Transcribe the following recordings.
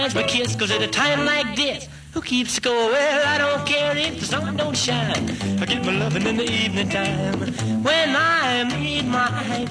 my kiss, 'cause at a time like this, who keeps score? Well, I don't care if the sun don't shine. I get my loving in the evening time when I meet my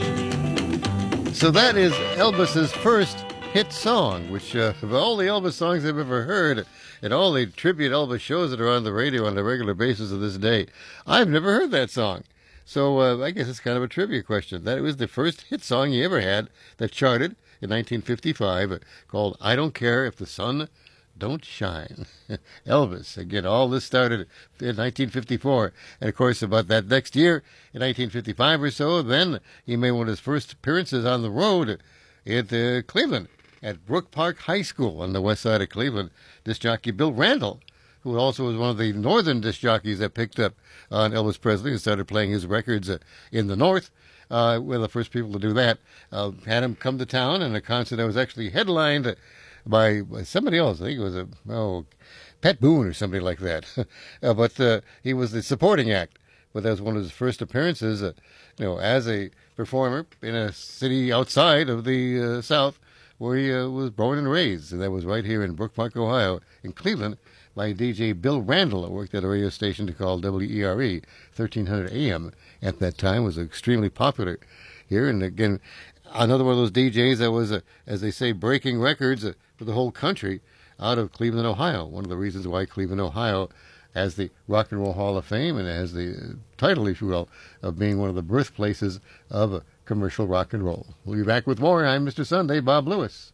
baby. So that is Elvis's first hit song, which of all the Elvis songs I've ever heard, and all the tribute Elvis shows that are on the radio on a regular basis of this day, I've never heard that song. So I guess it's kind of a trivia question. That was the first hit song he ever had that charted in 1955, called I Don't Care If the Sun Don't Shine. Elvis. Again, all this started in 1954. And, of course, about that next year, in 1955 or so, then he made one of his first appearances on the road at Cleveland, at Brook Park High School on the west side of Cleveland. Disc jockey Bill Randall, who also was one of the northern disc jockeys that picked up on Elvis Presley and started playing his records in the north. One of the first people to do that, had him come to town in a concert that was actually headlined by somebody else. I think it was Pat Boone or somebody like that. But he was the supporting act. But that was one of his first appearances, as a performer in a city outside of the South, where he was born and raised. And that was right here in Brook Park, Ohio, in Cleveland, by DJ Bill Randall, who worked at a radio station called WERE, 1300 AM at that time, was extremely popular here. And again, another one of those DJs that was, as they say, breaking records for the whole country out of Cleveland, Ohio. One of the reasons why Cleveland, Ohio has the Rock and Roll Hall of Fame and has the title, if you will, of being one of the birthplaces of commercial rock and roll. We'll be back with more. I'm Mr. Sunday, Bob Lewis.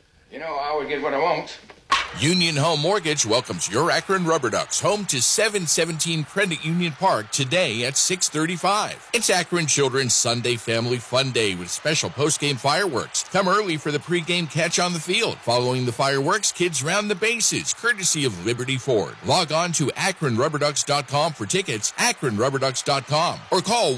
I would get what I want. Union Home Mortgage welcomes your Akron Rubber Ducks home to 717 Credit Union Park today at 6:35. It's Akron Children's Sunday Family Fun Day with special post-game fireworks. Come early for the pregame catch on the field. Following the fireworks, kids round the bases, courtesy of Liberty Ford. Log on to AkronRubberDucks.com for tickets, AkronRubberDucks.com, or call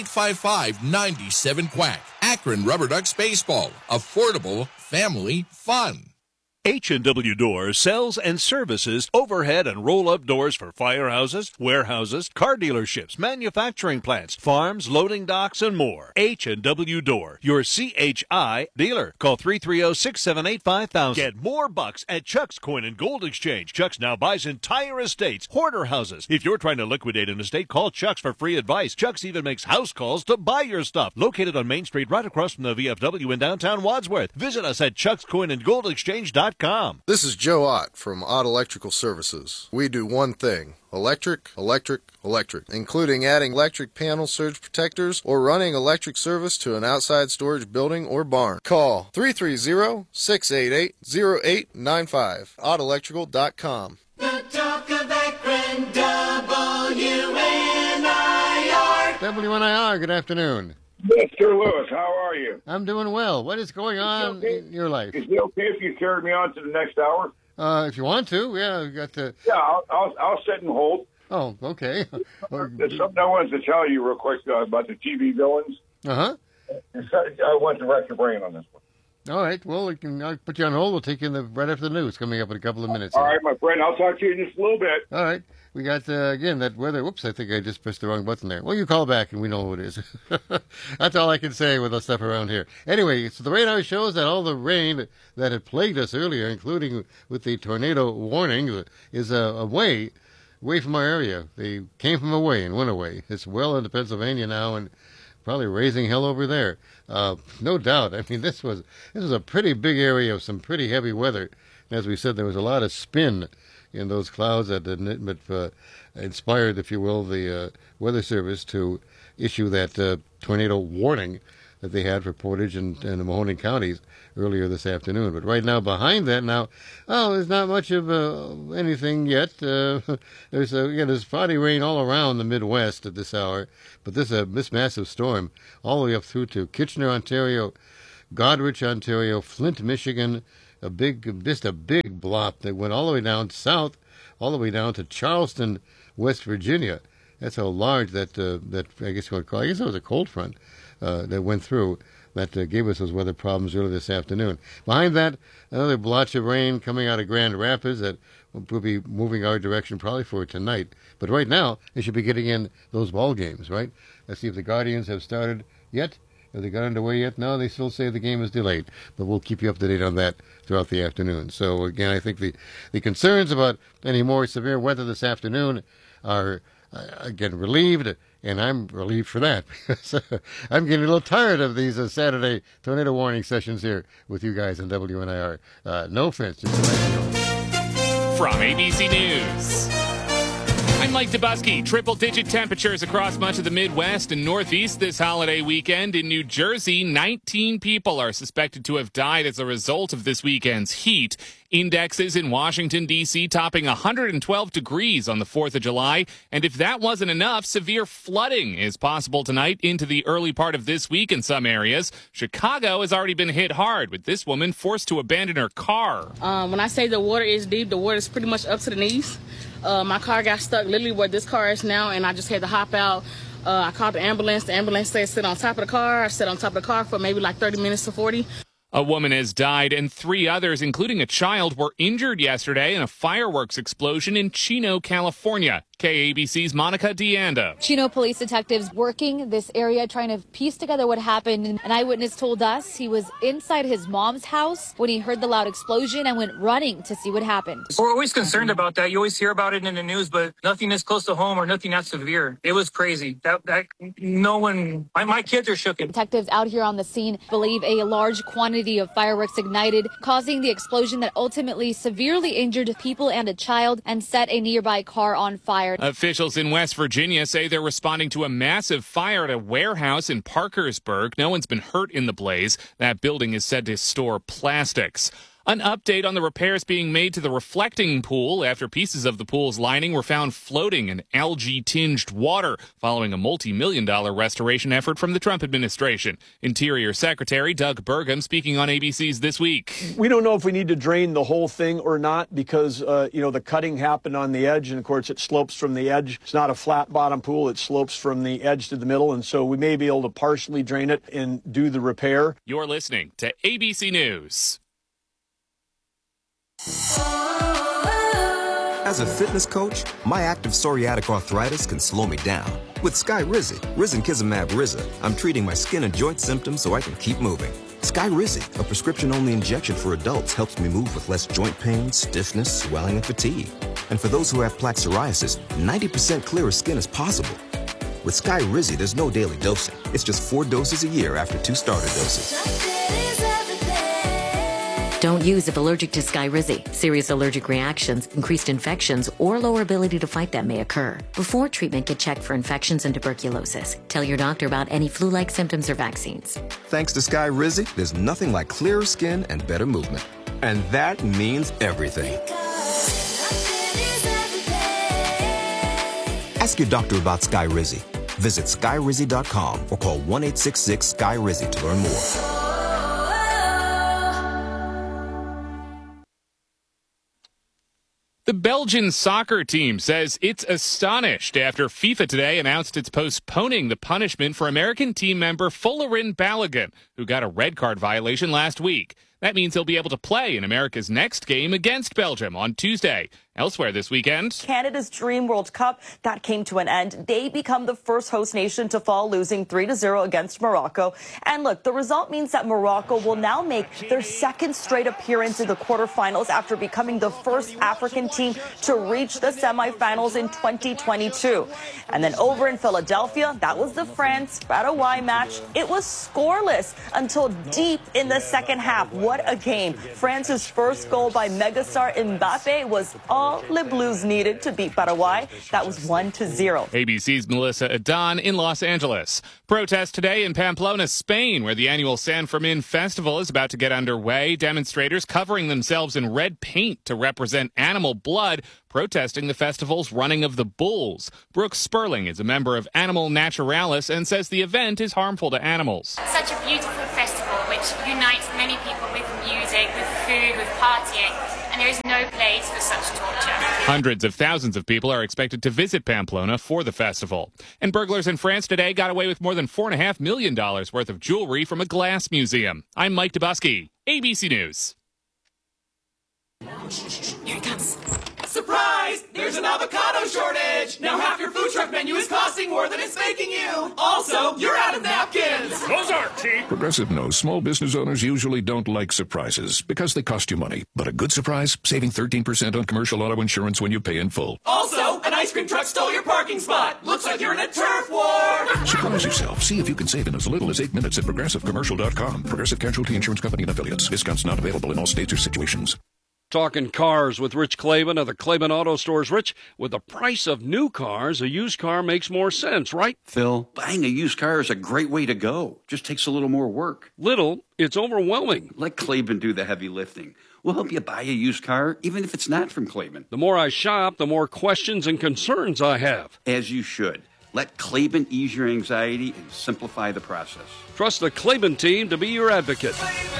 1-855-97-QUACK. Akron Rubber Ducks Baseball. Affordable family fun. H&W Doors sells and services overhead and roll-up doors for firehouses, warehouses, car dealerships, manufacturing plants, farms, loading docks, and more. H&W Door, your CHI dealer. Call 330-678-5000. Get more bucks at Chuck's Coin and Gold Exchange. Chuck's now buys entire estates, hoarder houses. If you're trying to liquidate an estate, call Chuck's for free advice. Chuck's even makes house calls to buy your stuff. Located on Main Street right across from the VFW in downtown Wadsworth. Visit us at chuckscoinandgoldexchange.com. This is Joe Ott from Ott Electrical Services. We do one thing: electric, including adding electric panel surge protectors or running electric service to an outside storage building or barn. Call 330-688-0895. OttElectrical.com. The talk of Akron, WNIR. WNIR, good afternoon. Mr. Lewis, how are you? I'm doing well. What is going on in your life? Is it okay if you carry me on to the next hour? If you want to, yeah. We've got to... Yeah, I'll sit and hold. Oh, okay. There's something I wanted to tell you real quick about the TV villains. Uh-huh. I want to wreck your brain on this one. All right. Well, I'll put you on hold. We'll take you right after the news coming up in a couple of minutes. All right, my friend. I'll talk to you in just a little bit. All right. We got, again, that weather. Whoops, I think I just pressed the wrong button there. Well, you call back and we know who it is. That's all I can say with the stuff around here. Anyway, so the radar shows that all the rain that had plagued us earlier, including with the tornado warning, is away from our area. They came from away and went away. It's well into Pennsylvania now and probably raising hell over there. No doubt. I mean, this was a pretty big area of some pretty heavy weather. As we said, there was a lot of spin in those clouds that inspired, if you will, the Weather Service to issue that tornado warning that they had for Portage and the Mahoning counties earlier this afternoon. But right now, behind that, there's not much of anything yet. There's spotty rain all around the Midwest at this hour, but this massive storm all the way up through to Kitchener, Ontario, Goderich, Ontario, Flint, Michigan, a big blop that went all the way down south, all the way down to Charleston, West Virginia. That's how large that I guess you would call. I guess it was a cold front that went through that gave us those weather problems earlier this afternoon. Behind that, another blotch of rain coming out of Grand Rapids that will be moving our direction probably for tonight. But right now, they should be getting in those ball games, right? Let's see if the Guardians have started yet. Have they got underway yet? No, they still say the game is delayed. But we'll keep you up to date on that throughout the afternoon. So, again, I think the concerns about any more severe weather this afternoon are, again, relieved. And I'm relieved for that because I'm getting a little tired of these Saturday tornado warning sessions here with you guys on WNIR. No offense, just to let you know. From ABC News, I'm Mike Dubusky. Triple-digit temperatures across much of the Midwest and Northeast this holiday weekend. In New Jersey, 19 people are suspected to have died as a result of this weekend's heat. Indexes in Washington, D.C. topping 112 degrees on the 4th of July. And if that wasn't enough, severe flooding is possible tonight into the early part of this week in some areas. Chicago has already been hit hard, with this woman forced to abandon her car. When I say the water is deep, the water is pretty much up to the knees. My car got stuck literally where this car is now, and I just had to hop out. I called the ambulance. The ambulance said sit on top of the car. I sat on top of the car for maybe like 30 minutes to 40. A woman has died and 3 others, including a child, were injured yesterday in a fireworks explosion in Chino, California. KABC's Monica DeAnda. Chino police detectives working this area trying to piece together what happened. An eyewitness told us he was inside his mom's house when he heard the loud explosion and went running to see what happened. We're always concerned about that. You always hear about it in the news, but nothing is close to home or nothing that severe. It was crazy. No one, my kids are shook. Detectives out here on the scene believe a large quantity of fireworks ignited, causing the explosion that ultimately severely injured people and a child and set a nearby car on fire. Officials in West Virginia say they're responding to a massive fire at a warehouse in Parkersburg. No one's been hurt in the blaze. That building is said to store plastics. An update on the repairs being made to the reflecting pool after pieces of the pool's lining were found floating in algae-tinged water following a multi-million-dollar restoration effort from the Trump administration. Interior Secretary Doug Burgum speaking on ABC's This Week. We don't know if we need to drain the whole thing or not because, the cutting happened on the edge, and, of course, it slopes from the edge. It's not a flat-bottom pool. It slopes from the edge to the middle, and so we may be able to partially drain it and do the repair. You're listening to ABC News. As a fitness coach, my active psoriatic arthritis can slow me down. With Skyrizi, Risankizumab Riza, I'm treating my skin and joint symptoms so I can keep moving. Skyrizi, a prescription-only injection for adults, helps me move with less joint pain, stiffness, swelling, and fatigue. And for those who have plaque psoriasis, 90% clearer skin is possible. With Skyrizi, there's no daily dosing. It's just 4 doses a year after 2 starter doses. Don't use if allergic to Skyrizi. Serious allergic reactions, increased infections, or lower ability to fight them may occur. Before treatment, get checked for infections and tuberculosis. Tell your doctor about any flu-like symptoms or vaccines. Thanks to Skyrizi, there's nothing like clearer skin and better movement. And that means everything. Ask your doctor about Skyrizi. Visit Skyrizi.com or call 1-866-SKY-RIZI to learn more. The Belgian soccer team says it's astonished after FIFA today announced it's postponing the punishment for American team member Folarin Balogun, who got a red card violation last week. That means he'll be able to play in America's next game against Belgium on Tuesday. Elsewhere this weekend, Canada's Dream World Cup, that came to an end. They become the first host nation to fall, losing 3-0 against Morocco. And look, the result means that Morocco will now make their second straight appearance in the quarterfinals after becoming the first African team to reach the semifinals in 2022. And then over in Philadelphia, that was the France-Paraguay match. It was scoreless until deep in the second half. What a game. France's first goal by megastar Mbappe was all the Blues needed to beat Paraguay. That was 1-0. ABC's Melissa Adan in Los Angeles. Protest today in Pamplona, Spain, where the annual San Fermin Festival is about to get underway. Demonstrators covering themselves in red paint to represent animal blood, protesting the festival's running of the bulls. Brooke Sperling is a member of Animal Naturalis and says the event is harmful to animals. Such a beautiful festival which unites many people with music, with food, with partying, and there is no place for such torture. Hundreds of thousands of people are expected to visit Pamplona for the festival. And burglars in France today got away with more than $4.5 million worth of jewelry from a glass museum. I'm Mike Dubusky, ABC News. Here it comes. Surprise! There's an avocado shortage! Now half your food truck menu is costing more than it's making you! Also, you're out of napkins! Those aren't cheap! Progressive knows small business owners usually don't like surprises because they cost you money. But a good surprise, saving 13% on commercial auto insurance when you pay in full. Also, an ice cream truck stole your parking spot! Looks like you're in a turf war! Surprise yourself. See if you can save in as little as 8 minutes at ProgressiveCommercial.com. Progressive Casualty Insurance Company and Affiliates. Discounts not available in all states or situations. Talking cars with Rich Klaban of the Klaban Auto Stores. Rich, with the price of new cars, a used car makes more sense, right? Phil, buying a used car is a great way to go. Just takes a little more work. Little? It's overwhelming. Let Klaban do the heavy lifting. We'll help you buy a used car, even if it's not from Klaban. The more I shop, the more questions and concerns I have. As you should. Let Klaban ease your anxiety and simplify the process. Trust the Klaban team to be your advocate.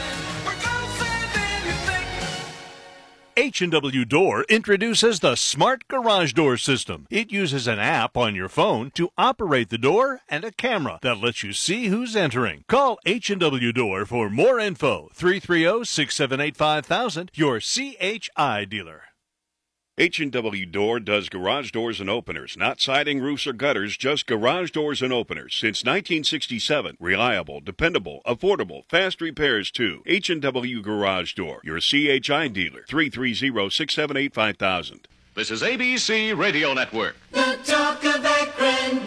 H&W Door introduces the Smart Garage Door System. It uses an app on your phone to operate the door and a camera that lets you see who's entering. Call H&W Door for more info. 330-678-5000, your CHI dealer. H&W Door does garage doors and openers, not siding, roofs, or gutters, just garage doors and openers. Since 1967, reliable, dependable, affordable, fast repairs too. H&W Garage Door, your CHI dealer, 330-678-5000. This is ABC Radio Network. The talk of Akron,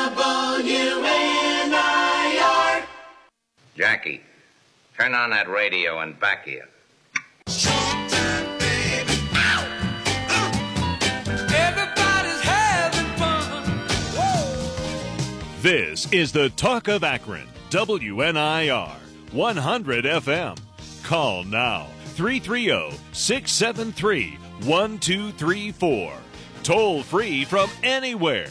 WNIR. Jackie, turn on that radio and back here. This is the Talk of Akron, WNIR, 100 FM. Call now, 330-673-1234. Toll free from anywhere,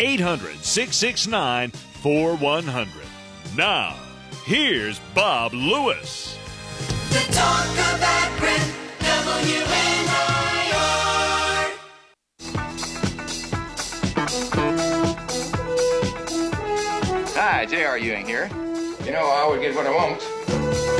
800-669-4100. Now, here's Bob Lewis. The Talk of Akron, WNIR. Hi, J.R. Ewing here. You know, I always get what I want.